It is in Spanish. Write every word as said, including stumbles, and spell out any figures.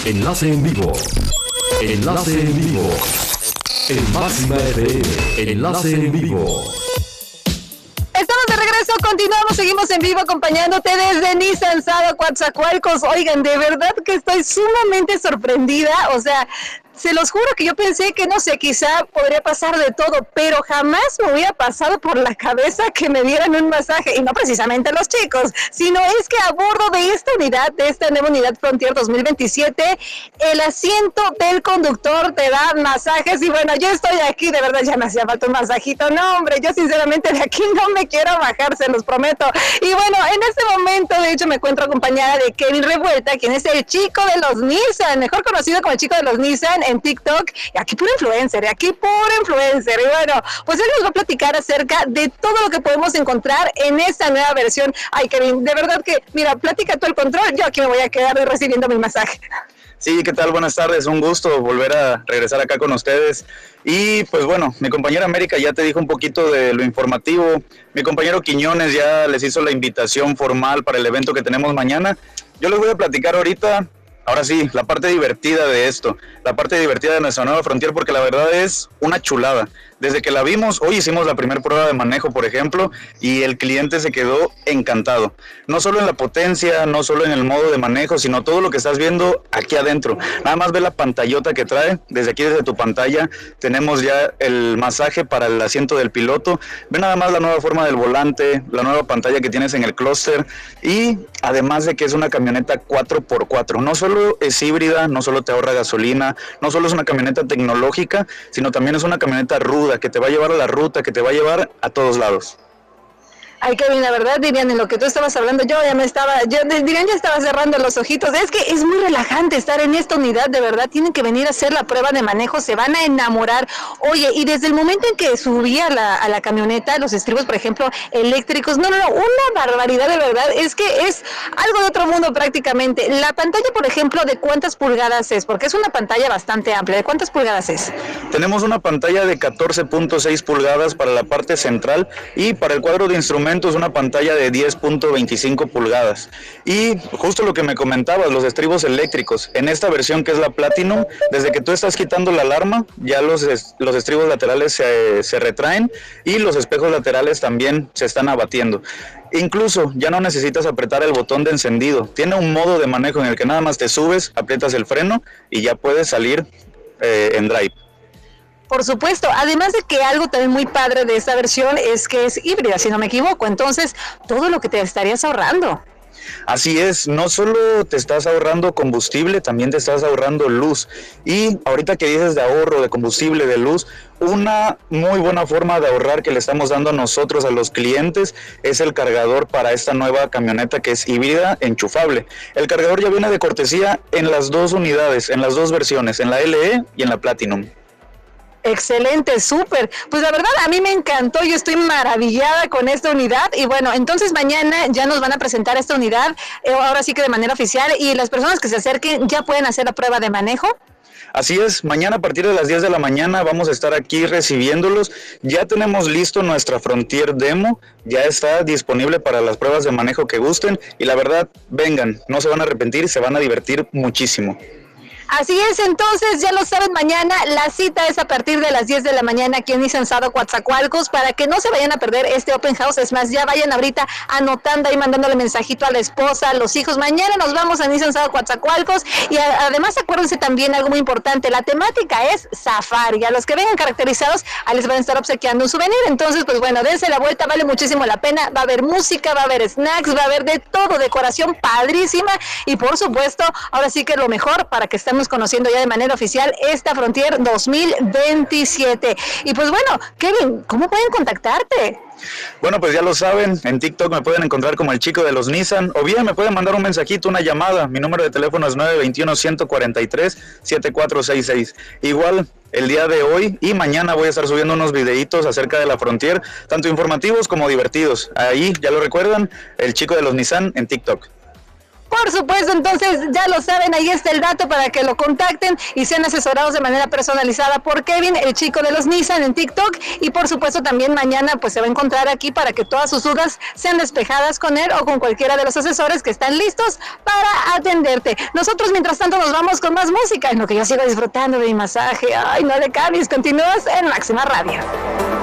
Enlace en vivo. Enlace en vivo. En Máxima F M. Enlace en vivo. Estamos de regreso, continuamos, seguimos en vivo acompañándote desde Nissan Sado Coatzacoalcos. Oigan, de verdad que estoy sumamente sorprendida, o sea, se los juro que yo pensé que, no sé, quizá podría pasar de todo, pero jamás me hubiera pasado por la cabeza que me dieran un masaje, y no precisamente los chicos, sino es que a bordo de esta unidad, de esta nueva unidad Frontier dos mil veintisiete, el asiento del conductor te da masajes, y bueno, yo estoy aquí, de verdad ya me hacía falta un masajito, no hombre, yo sinceramente de aquí no me quiero bajar, se los prometo. Y bueno, en este momento, de hecho, me encuentro acompañada de Kevin Revuelta, quien es el chico de los Nissan, mejor conocido como el chico de los Nissan en TikTok, y aquí puro influencer, y aquí puro influencer, y bueno, pues él nos va a platicar acerca de todo lo que podemos encontrar en esta nueva versión. Ay, Kevin, de verdad que, mira, platica tú el control, yo aquí me voy a quedar recibiendo mi masaje. Sí, ¿qué tal? Buenas tardes, un gusto volver a regresar acá con ustedes. Y pues bueno, mi compañera América ya te dijo un poquito de lo informativo, mi compañero Quiñones ya les hizo la invitación formal para el evento que tenemos mañana. Yo les voy a platicar ahorita, ahora sí, la parte divertida de esto, la parte divertida de nuestra nueva Frontier, porque la verdad es una chulada. Desde que la vimos, hoy hicimos la primera prueba de manejo, por ejemplo, y el cliente se quedó encantado. No solo en la potencia, no solo en el modo de manejo, sino todo lo que estás viendo aquí adentro. Nada más ve la pantallota que trae. Desde aquí, desde tu pantalla, tenemos ya el masaje para el asiento del piloto. Ve nada más la nueva forma del volante, la nueva pantalla que tienes en el clúster, y además de que es una camioneta cuatro por cuatro. No solo es híbrida, no solo te ahorra gasolina, no solo es una camioneta tecnológica, sino también es una camioneta ruda, que te va a llevar a la ruta, que te va a llevar a todos lados. Ay, Kevin, la verdad, Dirian, en lo que tú estabas hablando, yo ya me estaba, yo, Dirian ya estaba cerrando los ojitos. Es que es muy relajante estar en esta unidad, de verdad. Tienen que venir a hacer la prueba de manejo, se van a enamorar. Oye, y desde el momento en que subí a la, a la camioneta, los estribos, por ejemplo, eléctricos, no, no, no, una barbaridad, de verdad. Es que es algo de otro mundo prácticamente. La pantalla, por ejemplo, ¿de cuántas pulgadas es? Porque es una pantalla bastante amplia. ¿De cuántas pulgadas es? Tenemos una pantalla de catorce punto seis pulgadas para la parte central, y para el cuadro de instrumentos una pantalla de diez punto veinticinco pulgadas. Y justo lo que me comentabas, los estribos eléctricos, en esta versión que es la Platinum, desde que tú estás quitando la alarma, ya los, los estribos laterales se, se retraen, y los espejos laterales también se están abatiendo. Incluso ya no necesitas apretar el botón de encendido, tiene un modo de manejo en el que nada más te subes, aprietas el freno y ya puedes salir eh, en drive. Por supuesto, además de que algo también muy padre de esta versión es que es híbrida, si no me equivoco, entonces todo lo que te estarías ahorrando. Así es, no solo te estás ahorrando combustible, también te estás ahorrando luz. Y ahorita que dices de ahorro de combustible, de luz, una muy buena forma de ahorrar que le estamos dando a nosotros, a los clientes, es el cargador para esta nueva camioneta que es híbrida enchufable. El cargador ya viene de cortesía en las dos unidades, en las dos versiones, en la L E y en la Platinum. Excelente, súper. Pues la verdad a mí me encantó, yo estoy maravillada con esta unidad. Y bueno, entonces mañana ya nos van a presentar esta unidad, eh, ahora sí que de manera oficial, y las personas que se acerquen ya pueden hacer la prueba de manejo. Así es, mañana a partir de las diez de la mañana vamos a estar aquí recibiéndolos. Ya tenemos listo nuestra Frontier Demo, ya está disponible para las pruebas de manejo que gusten, y la verdad, vengan, no se van a arrepentir, se van a divertir muchísimo. Así es, entonces ya lo saben, mañana la cita es a partir de las diez de la mañana aquí en Nissan Sado Coatzacoalcos, para que no se vayan a perder este Open House. Es más, ya vayan ahorita anotando y mandándole mensajito a la esposa, a los hijos. Mañana nos vamos a Nissan Sado Coatzacoalcos, y a, además acuérdense también algo muy importante, la temática es safari. A los que vengan caracterizados, a les van a estar obsequiando un souvenir. Entonces, pues bueno, dense la vuelta, vale muchísimo la pena. Va a haber música, va a haber snacks, va a haber de todo, decoración padrísima, y por supuesto, ahora sí que lo mejor para que estén conociendo ya de manera oficial esta Frontier dos mil veintisiete. Y pues bueno, Kevin, ¿cómo pueden contactarte? Bueno, pues ya lo saben, en TikTok me pueden encontrar como el chico de los Nissan, o bien me pueden mandar un mensajito, una llamada. Mi número de teléfono es nueve dos uno, uno cuatro tres, siete cuatro seis seis. Igual, el día de hoy y mañana voy a estar subiendo unos videitos acerca de la Frontier, tanto informativos como divertidos. Ahí, ya lo recuerdan, el chico de los Nissan en TikTok. Por supuesto, entonces ya lo saben, ahí está el dato para que lo contacten y sean asesorados de manera personalizada por Kevin, el chico de los Nissan en TikTok, y por supuesto también mañana pues se va a encontrar aquí para que todas sus dudas sean despejadas con él o con cualquiera de los asesores que están listos para atenderte. Nosotros mientras tanto nos vamos con más música, en lo que yo sigo disfrutando de mi masaje. Ay, no le cambies, continúas en Máxima Radio.